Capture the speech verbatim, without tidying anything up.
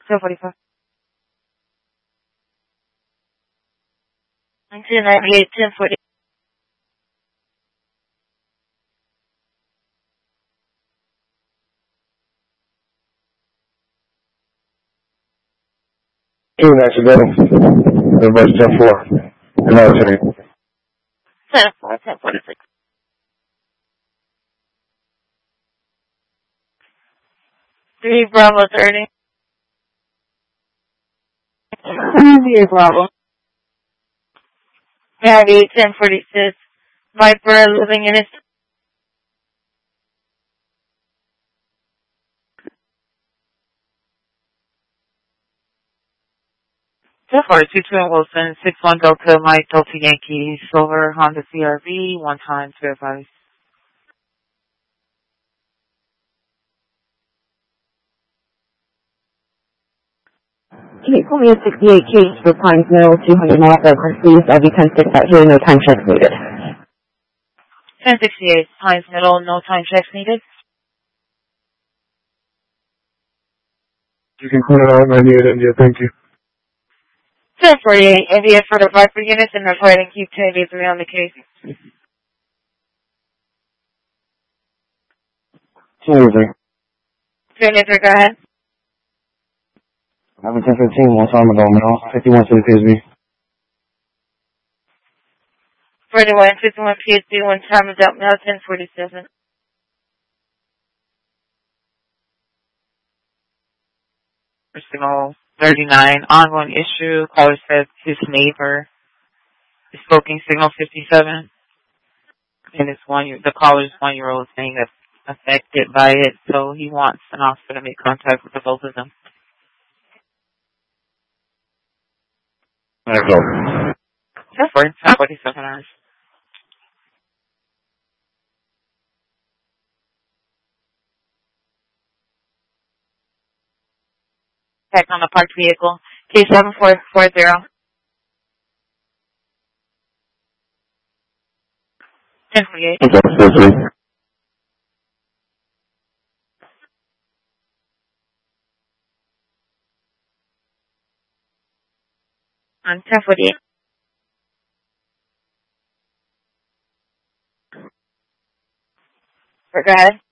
ten forty-five. nineteen ninety-eight, ten forty. Two accidental. Everybody's ten four. United City. ten four, ten forty-six. three Bravo thirty. three Bravo. ninety-eight, ten forty-six. Viper living in his ten forty-two, Twin Wilson, six one Delta, Mike Delta Yankee, Silver, Honda C R V, one time, verify. Can you call me a sixty-eight case for Pines Mill, two hundred North Oakland, please? I'll be ten six out here, no time checks needed. ten sixty-eight, Pines Middle, no time checks needed. You can clean it out, ninety-eight India, thank you. ten forty-eight, India for the Viper units and reporting keep ten eighty-three on the case. ten eighty-three. ten eighty-three, go ahead. I have a ten fifteen, one time ago, man. fifty-one to the P S B. forty-one, fifty-one P S B, one time is up now, ten forty-seven. Signal thirty-nine, ongoing issue. Caller says his neighbor is smoking signal fifty-seven. And it's one year, the caller's one year old saying that's affected by it, so he wants an officer to make contact with the both of them. Let's go. That's for ten forty-seven hours. Check on the parked vehicle. K seven four four zero. ten forty-eight. Okay, On ten forty-eight. Go ahead.